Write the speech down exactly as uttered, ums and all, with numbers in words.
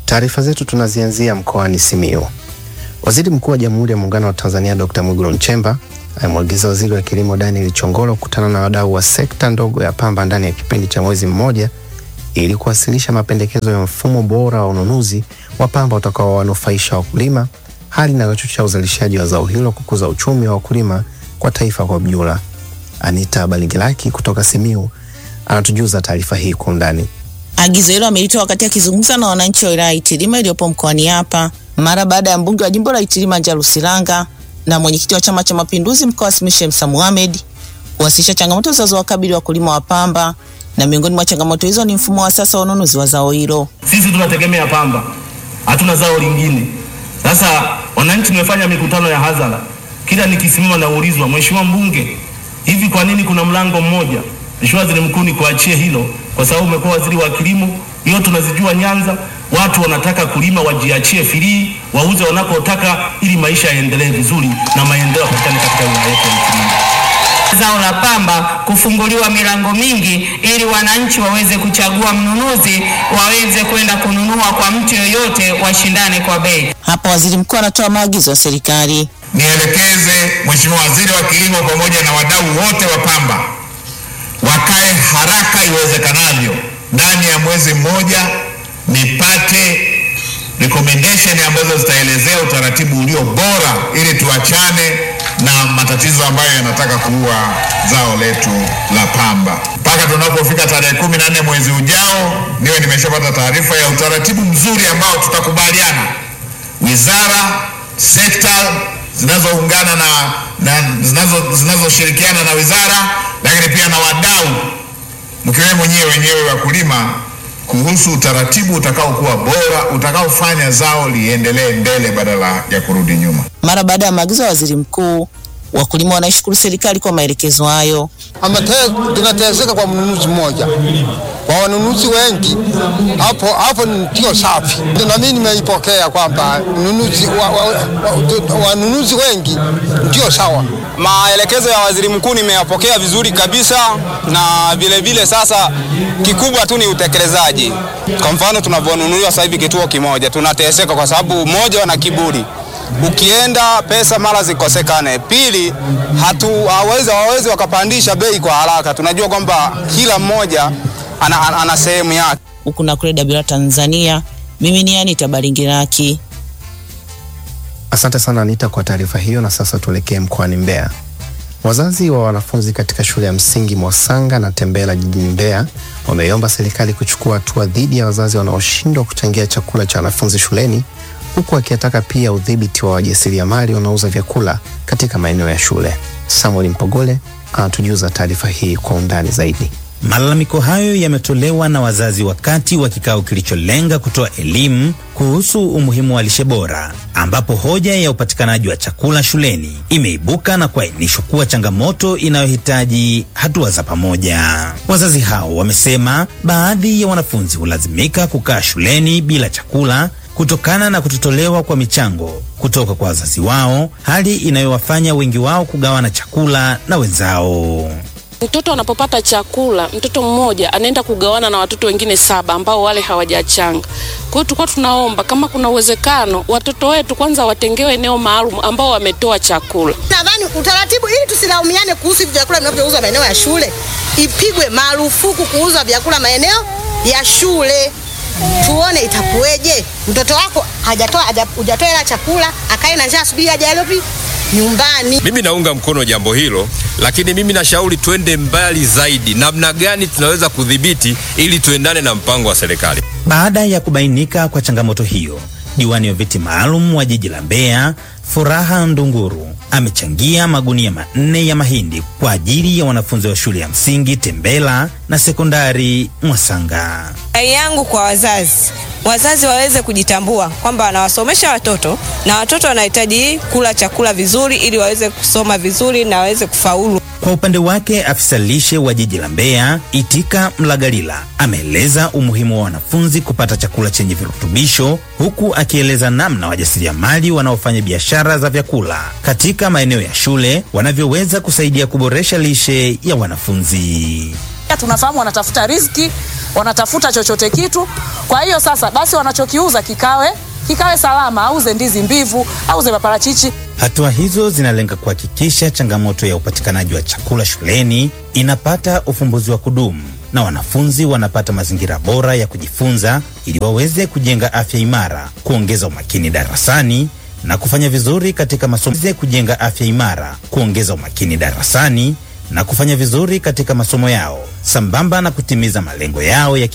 Taarifa zetu tunazianzia mkoani Simiyu. Waziri Mkuu wa Jamhuri ya Muungano wa Tanzania Dokta Mwigulu Nchemba amemwagiza Waziri wa Kilimo Daniel Chongolo kukutana na wadau wa sekta ndogo ya pamba ndani ya kipindi cha mwezi mmoja ili kuwasilisha mapendekezo ya mfumo bora wa ununuzi wa pamba utakao wanufaisha wakulima, hali inayochochea uzalishaji wa zao hilo, kukuza uchumi wa wakulima kwa taifa kwa ujumla. Anita Balingilaki kutoka Simiyu anatujuza taarifa hii kwa undani. Agizo hilo amelitoa wakati akizungumza na wananchi wa wilaya ya Itilima iliyopo mkoani hapa mara baada ya mbunge wa jimbo la Itilima Njalu Silanga na mwenyekiti wa Chama cha Mapinduzi mkoa wa Simiyu Musa Mohamed kuwasilisha changamoto zinazowakabili wakulima wa pamba, na miongoni mwa changamoto hizo ni mfumo wa sasa wa ununuzi wa zao hilo. Sisi tunategemea pamba, hatuna zao lingine. Sasa wananchi nimefanya mikutano ya hadhara, kila nikisimama naulizwa, mheshimiwa mbunge, hivi kwa nini kuna mlango mmoja? Mheshimiwa Waziri Mkuu, ni kuachie hilo kwa sababu umekuwa waziri wa kilimo, hiyo tunazijua Nyanza, watu wanataka kulima wajiachie free, wauze wanapotaka ili maisha yaendelee vizuri na maendeleo katika wilaya yetu ya Itilima. Zao la pamba kufunguliwa milango mingi ili wananchi waweze kuchagua mnunuzi, waweze kwenda kununua kwa mtu yoyote, washindane kwa bei. Hapa Waziri Mkuu anatoa maagizo ya serikali. Nielekeze Mheshimiwa Waziri wa Kilimo pamoja na wadau wote wa pamba wakae haraka iwezekanavyo ndani ya mwezi mmoja nipate recommendation ambazo zitaelezea utaratibu ulio bora ili tuachane na matatizo ambayo yanataka kuua zao letu la pamba. Mpaka tunapofika tarehe kumi na nne mwezi ujao niwe nimeshapata taarifa ya utaratibu mzuri ambao tutakubaliana wizara, sekta zinazoungana na, na zinazo zinazoshirikiana na wizara, lakini pia na wadau mkiwemo nyewe wenyewe wakulima, kuhusu utaratibu utakao kuwa bora, utakaofanya zao liendelee mbele badala ya kurudi nyuma. Mara baada ya maagizo ya Waziri Mkuu, wakulima wanaishukuru serikali kwa maelekezo hayo. Tunateseka kwa mnunuzi mmoja, kwa wanunuzi wengi hapo hapo ndio safi. Na mimi nimeipokea kwamba mnunuzi wanunuzi wa, wa, wengi ndio sawa. Maelekezo ya Waziri Mkuu nimeyapokea vizuri kabisa, na vile vile sasa kikubwa tu ni utekelezaji. Kwa mfano tunavyonunuliwa sasa hivi kituo kimoja, tunateseka kwa sababu moja, wana kiburi. Ukienda pesa mara zikosekane. Pili, hatu hawezi hawezi wakapandisha bei kwa haraka. Tunajua kwamba kila mmoja ana, ana, ana sehemu yake. Huku na kule Dabira Tanzania, mimi ni Anita Balingilaki. Asante sana Anita kwa taarifa hiyo, na sasa tuelekee mkoani Mbeya. Wazazi wa wanafunzi katika shule ya msingi Mwasanga na Tembela jijini Mbeya wameomba serikali kuchukua hatua dhidi ya wazazi wanaoshindwa kuchangia chakula cha wanafunzi shuleni, huku akitaka pia udhibiti wa wajasiriamali wanaouza vyakula katika maeneo ya shule. Samuel Mpogole anatujuza taarifa hii kwa undani zaidi. Malalamiko hayo yametolewa na wazazi wakati wa kikao kilicholenga kutoa elimu kuhusu umuhimu wa lishe bora, ambapo hoja ya upatikanaji wa chakula shuleni imeibuka na kuainishwa kuwa changamoto inayohitaji hatua za pamoja. Wazazi hao wamesema baadhi ya wanafunzi hulazimika kukaa shuleni bila chakula kutokana na kutotolewa kwa michango kutoka kwa wazazi wao, hali inayowafanya wengi wao kugawana chakula na wenzao. Mtoto anapopata chakula, mtoto mmoja anaenda kugawana na watoto wengine saba ambao wale hawajachanga. Kwa hiyo tulikuwa tunaomba kama kuna uwezekano watoto wetu kwanza watengewe eneo maalum ambao wametoa chakula. Nadhani utaratibu ili tusilaumiane kuhusu vyakula vinavyouzwa maeneo ya shule, ipigwe marufuku kuuza vyakula maeneo ya shule. Tuone itakueje. Mtoto wako hajatoa hajatoa hela chakula, akae na njaa subiri aje alopi nyumbani. Mimi naunga mkono jambo hilo, lakini mimi nashauri twende mbali zaidi. Namna gani tunaweza kudhibiti ili tuendane na mpango wa serikali? Baada ya kubainika kwa changamoto hiyo, diwani wa viti maalum wa jiji la Mbeya, Furaha Ndunguru, amechangia magunia manne ya mahindi kwa ajili ya wanafunzi wa shule ya msingi Tembela na sekondari Mwasanga. Rai yangu kwa wazazi, wazazi waweze kujitambua kwamba wanawasomesha watoto na watoto wanahitaji kula chakula vizuri ili waweze kusoma vizuri na waweze kufaulu. Kwa upande wake, afisa lishe wa jiji la Mbeya, Itika Mlagalila, ameeleza umuhimu wa wanafunzi kupata chakula chenye virutubisho, huku akieleza namna wajasiriamali wanaofanya biashara za vyakula katika maeneo ya shule wanavyoweza kusaidia kuboresha lishe ya wanafunzi. Tunafahamu wanatafuta riziki, wanatafuta chochote kitu. Kwa hiyo sasa basi wanachokiuza kikawe kikawe salama, auze ndizi mbivu, auze maparachichi. Hatua hizo zinalenga kuhakikisha changamoto ya upatikanaji wa chakula shuleni inapata ufumbuzi wa kudumu na wanafunzi wanapata mazingira bora ya kujifunza ili waweze kujenga afya imara, kuongeza umakini darasani na kufanya vizuri katika masomo kujenga afya imara, kuongeza umakini darasani na kufanya vizuri katika masomo yao sambamba na kutimiza malengo yao ya